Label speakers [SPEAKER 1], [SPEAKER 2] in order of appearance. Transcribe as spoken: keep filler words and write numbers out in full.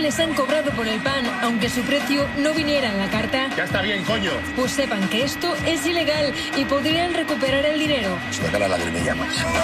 [SPEAKER 1] les han cobrado por el pan, aunque su precio no viniera en la carta.
[SPEAKER 2] Ya está bien, coño.
[SPEAKER 1] Pues sepan que esto es ilegal y podrían recuperar el dinero.
[SPEAKER 3] Saca la lagrimilla, macho.